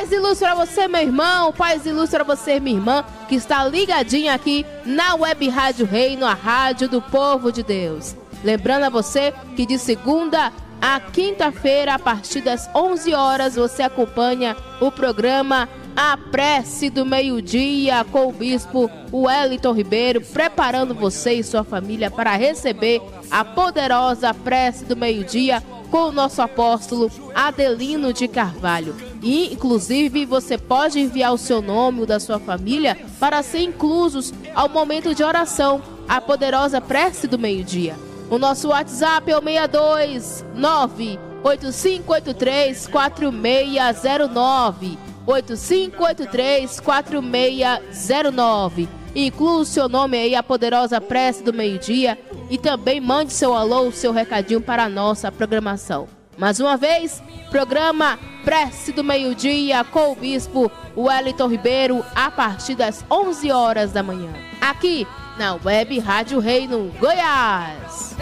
Paz e luz para você, meu irmão, paz e luz para você, minha irmã, que está ligadinha aqui na Web Rádio Reino, a rádio do povo de Deus. Lembrando a você que de segunda a quinta-feira, a partir das 11 horas, você acompanha o programa A Prece do Meio-Dia com o bispo Wellington Ribeiro, preparando você e sua família para receber a poderosa prece do meio-dia com o nosso apóstolo Adelino de Carvalho. E, inclusive, você pode enviar o seu nome, o da sua família, para ser inclusos ao momento de oração, a poderosa prece do meio-dia. O nosso WhatsApp é o 629-8583-4609. 8583-4609. Inclua o seu nome aí, a poderosa prece do meio-dia, e também mande seu alô, seu recadinho para a nossa programação. Mais uma vez, programa Prece do Meio-Dia com o bispo Wellington Ribeiro, a partir das 11 horas da manhã, aqui na Web Rádio Reino, Goiás.